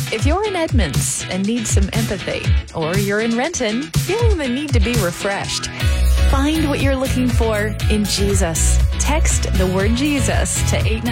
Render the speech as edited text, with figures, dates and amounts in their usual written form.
If you're in Edmonds and need some empathy, or you're in Renton feeling the need to be refreshed, find what you're looking for in Jesus. Text the word Jesus to 8